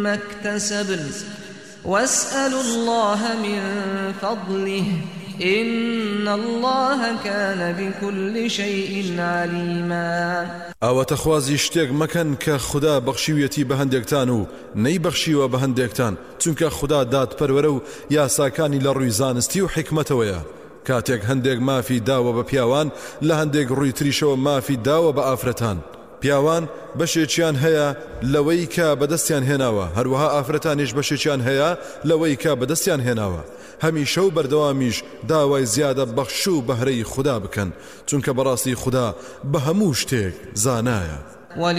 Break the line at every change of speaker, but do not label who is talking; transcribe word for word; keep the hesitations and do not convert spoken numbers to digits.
ما اكتسبن واسألوا الله من فضله إن الله كان بكل شيء عليما.
ئەوە تەخوازی شتێک مەکەن کە خوددا بەخشیویەتی بە هەندێکتان و نەی بەخشیوە بە هەندێکتان، چونکە خوددا دادپەروەرە و یاساکانی لە ڕووی زانستی و حکمەتەوەیە. کاتێک هەندێک مافی داوە بە پیاوان لە هەندێک ڕووی تریشەوە مافی داوە بە ئافرەتان. پیاوان بەشێکیان هەیە لەوەی کە بەدەستیان هێناوە، هەروەها ئافرەتانیش بەشێکیان هەیە لەوەی کە بەدەستیان هێناوە. هەمیشە و بەردەوامیش داوای زیادە بەخش و بەهرەی خوددا بکەن، چونکە بەڕاستی خوددا بە هەموو شتێک زانایە.